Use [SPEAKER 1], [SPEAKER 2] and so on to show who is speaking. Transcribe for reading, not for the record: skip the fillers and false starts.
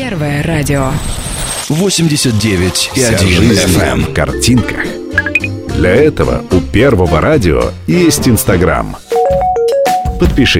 [SPEAKER 1] Первое радио.
[SPEAKER 2] 89,1
[SPEAKER 3] FM.
[SPEAKER 2] в картинках. Для этого у Первого радио есть Инстаграм. Подпишись.